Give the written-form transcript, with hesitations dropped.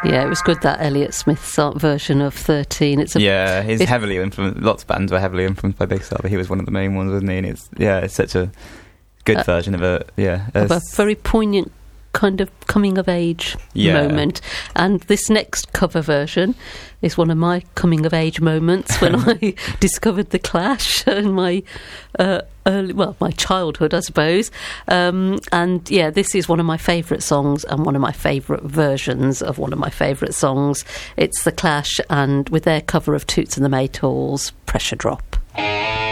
Yeah, it was good, that Elliott Smith's version of 13. He's heavily influenced. Lots of bands were heavily influenced by Big Star, but he was one of the main ones, wasn't he? And it's such a good version of a very poignant kind of coming of age moment. And this next cover version is one of my coming of age moments when I discovered the Clash in my my childhood, I suppose. This is one of my favourite songs and one of my favourite versions of one of my favourite songs. It's the Clash, and with their cover of Toots and the Maytals, Pressure Drop.